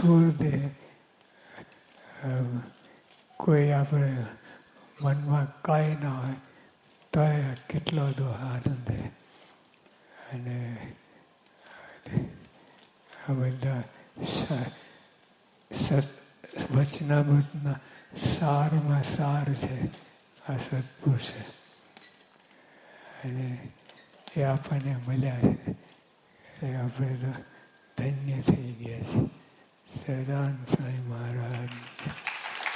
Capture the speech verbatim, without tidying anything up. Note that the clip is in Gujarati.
સ્થૂળ દેહ, કોઈ આપણે મનમાં કાંઈ ના હોય તો કેટલો બધો આનંદ છે. અને આ બધા સત વચનામૃતના સારમાં સાર છે આ સત્પુરુષ છે. અને એ આપણને મળ્યા છે એ આપણે તો ધન્ય થઈ ગયા છે. સદાન સ્વામી મહારાજ.